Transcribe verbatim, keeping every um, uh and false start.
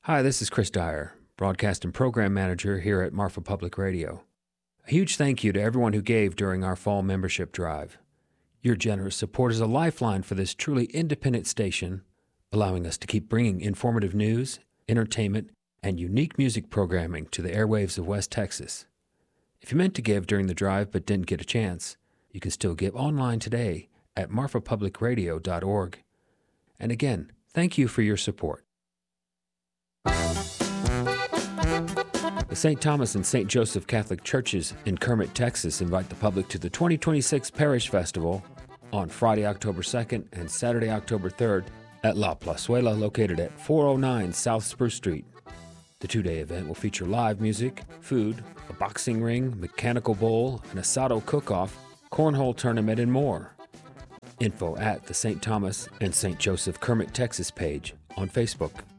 Hi, this is Chris Dyer, Broadcast and Program Manager here at Marfa Public Radio. A huge thank you to everyone who gave during our fall membership drive. Your generous support is a lifeline for this truly independent station, allowing us to keep bringing informative news, entertainment, and unique music programming to the airwaves of West Texas. If you meant to give during the drive but didn't get a chance, you can still give online today at marfa public radio dot org. And again, thank you for your support. The Saint Thomas and Saint Joseph Catholic Churches in Kermit, Texas invite the public to the twenty twenty-six Parish Festival on Friday, October second and Saturday, October third at La Plazuela, located at four oh nine South Spruce Street. The two-day event will feature live music, food, a boxing ring, mechanical bowl, an asado cook-off, cornhole tournament, and more. Info at the Saint Thomas and Saint Joseph Kermit, Texas page on Facebook.